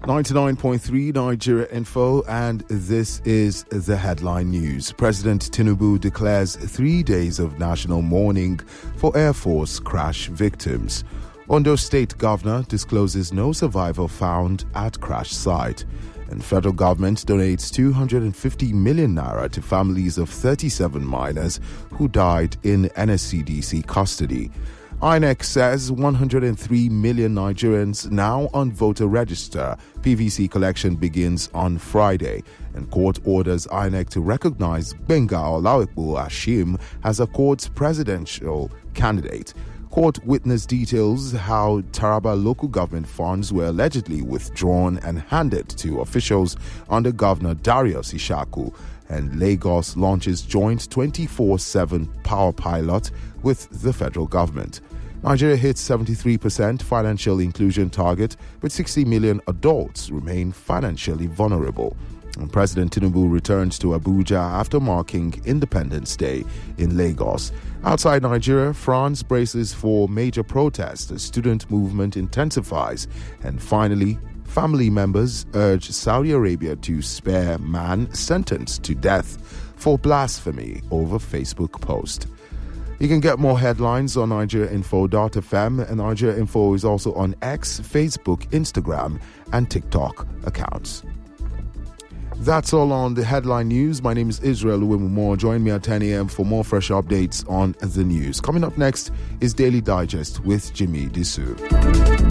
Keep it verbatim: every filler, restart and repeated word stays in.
ninety-nine point three Nigeria Info, and this is the headline news. President Tinubu declares three days of national mourning for Air Force crash victims. Ondo State Governor discloses no survivor found at crash site. And federal government donates two hundred fifty million naira to families of thirty-seven minors who died in N S C D C custody. I N E C says one hundred three million Nigerians now on voter register. P V C collection begins on Friday. And court orders I N E C to recognize Gbenga Olawepo Ashim as a court's presidential candidate. Court witness details how Taraba local government funds were allegedly withdrawn and handed to officials under Governor Darius Ishaku. And Lagos launches joint twenty-four seven power pilot with the federal government. Nigeria hits seventy-three percent financial inclusion target, but sixty million adults remain financially vulnerable. And President Tinubu returns to Abuja after marking Independence Day in Lagos. Outside Nigeria, France braces for major protests as student movement intensifies. And finally, family members urge Saudi Arabia to spare man sentenced to death for blasphemy over Facebook post. You can get more headlines on nigeria info dot f m, and Nigeria Info is also on X, Facebook, Instagram, and TikTok accounts. That's all on the headline news. My name is Israel Uwemumo. Join me at ten a.m. for more fresh updates on the news. Coming up next is Daily Digest with Jimmy Disu.